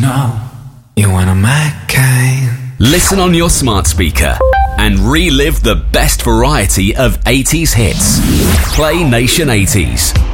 know you're one of my kind. Listen on your smart speaker and relive the best variety of 80s hits. Play Nation 80s.